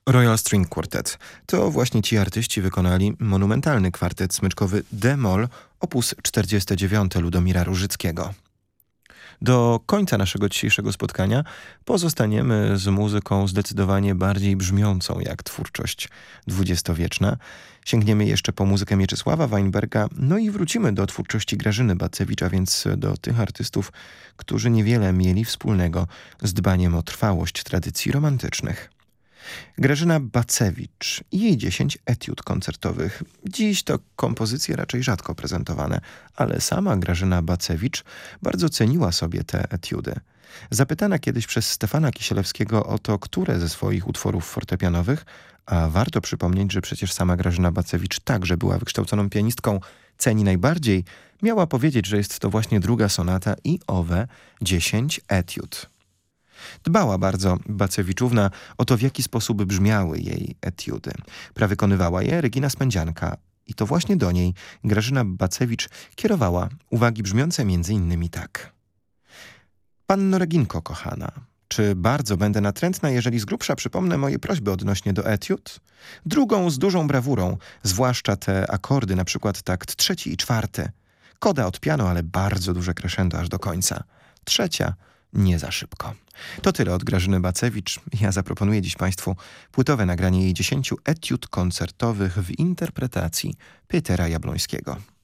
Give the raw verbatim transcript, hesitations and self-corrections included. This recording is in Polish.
Royal String Quartet. To właśnie ci artyści wykonali monumentalny kwartet smyczkowy D-moll opus czterdziesty dziewięć Ludomira Różyckiego. Do końca naszego dzisiejszego spotkania pozostaniemy z muzyką zdecydowanie bardziej brzmiącą jak twórczość dwudziestowieczna. Sięgniemy jeszcze po muzykę Mieczysława Weinberga, no i wrócimy do twórczości Grażyny Bacewicz, a więc do tych artystów, którzy niewiele mieli wspólnego z dbaniem o trwałość tradycji romantycznych. Grażyna Bacewicz i jej dziesięć etiud koncertowych. Dziś to kompozycje raczej rzadko prezentowane, ale sama Grażyna Bacewicz bardzo ceniła sobie te etiudy. Zapytana kiedyś przez Stefana Kisielewskiego o to, które ze swoich utworów fortepianowych, a warto przypomnieć, że przecież sama Grażyna Bacewicz także była wykształconą pianistką, ceni najbardziej, miała powiedzieć, że jest to właśnie druga sonata i owe dziesięć etiud. Dbała bardzo Bacewiczówna o to, w jaki sposób brzmiały jej etiudy. Prawykonywała je Regina Spędzianka i to właśnie do niej Grażyna Bacewicz kierowała uwagi brzmiące między innymi tak. Panno Reginko kochana, czy bardzo będę natrętna, jeżeli z grubsza przypomnę moje prośby odnośnie do etiud? Drugą z dużą brawurą, zwłaszcza te akordy, na przykład takt trzeci i czwarty. Koda od piano, ale bardzo duże crescendo aż do końca. Trzecia nie za szybko. To tyle od Grażyny Bacewicz. Ja zaproponuję dziś Państwu płytowe nagranie jej dziesięciu etiud koncertowych w interpretacji Petera Jabłońskiego.